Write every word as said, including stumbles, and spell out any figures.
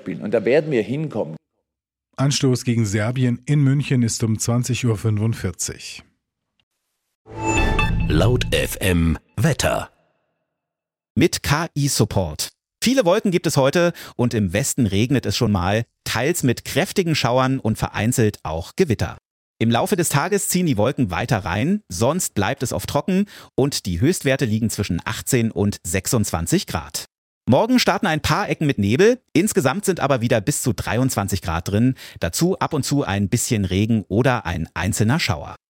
spielen. Und da werden wir hinkommen. Anstoß gegen Serbien in München ist um zwanzig Uhr fünfundvierzig. Laut F M Wetter. Mit K I-Support. Viele Wolken gibt es heute und im Westen regnet es schon mal, teils mit kräftigen Schauern und vereinzelt auch Gewitter. Im Laufe des Tages ziehen die Wolken weiter rein, sonst bleibt es oft trocken und die Höchstwerte liegen zwischen achtzehn und sechsundzwanzig Grad. Morgen starten ein paar Ecken mit Nebel, insgesamt sind aber wieder bis zu dreiundzwanzig Grad drin, dazu ab und zu ein bisschen Regen oder ein einzelner Schauer.